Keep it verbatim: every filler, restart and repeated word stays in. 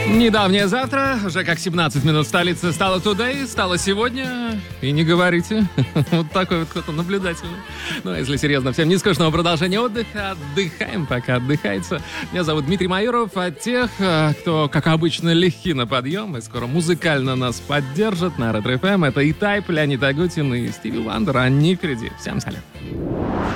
Недавнее завтра, уже как семнадцать минут столицы, стало today, стало сегодня. И не говорите. Вот такой вот кто-то наблюдательный. Ну, если серьезно, всем не скучного продолжения отдыха. Отдыхаем, пока отдыхается. Меня зовут Дмитрий Майоров. А тех, кто, как обычно, легки на подъем и скоро музыкально нас поддержат на Ретро эф эм, это E-Type, Леонид Агутин и Стиви Вандер. Они впереди. Всем салют.